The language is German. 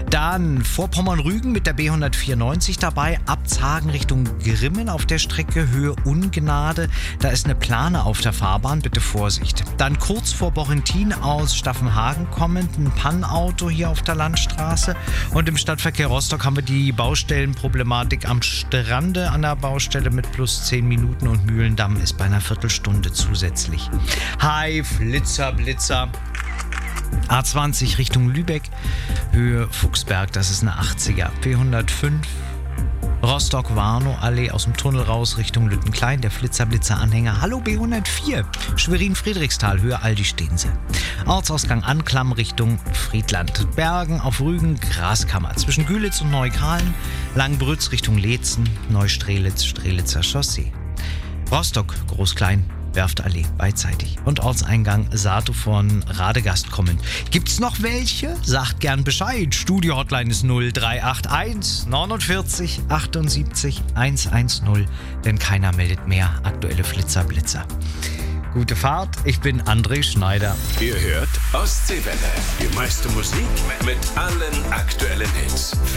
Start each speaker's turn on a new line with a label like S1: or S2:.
S1: Dann Vorpommern-Rügen mit der B194 dabei, Abzagen Richtung Grimmen auf der Strecke Höhe Ungnade. Da ist eine Plane auf der Fahrbahn, bitte Vorsicht. Dann kurz vor Borrentin aus Staffenhagen kommend ein Pannauto hier auf der Landstraße. Und im Stadtverkehr Rostock haben wir die Baustellenproblematik am Strande an der Baustelle mit plus 10 Minuten und Mühlendamm ist bei einer Viertelstunde zusätzlich. Hi, Flitzer, Blitzer. A20 Richtung Lübeck, Höhe Fuchsberg, das ist eine 80er. P105, Rostock-Warnow-Allee aus dem Tunnel raus Richtung Lüttenklein, der Flitzer-Blitzer-Anhänger. Hallo B104, Schwerin-Friedrichsthal, Höhe Aldi-Stehense. Ortsausgang Anklam Richtung Friedland. Bergen auf Rügen, Graskammer. Zwischen Gülitz und Neukalen, Langbrütz Richtung Leetzen, Neustrelitz, Strelitzer Chaussee. Rostock, Groß-Klein, Werftallee beidseitig. Und Ortseingang Sato von Radegast kommend. Gibt's noch welche? Sagt gern Bescheid. Studio-Hotline ist 0381 49 78 110. Denn keiner meldet mehr aktuelle Flitzer-Blitzer. Gute Fahrt, ich bin André Schneider.
S2: Ihr hört Ostseewelle. Die meiste Musik mit allen aktuellen Hits.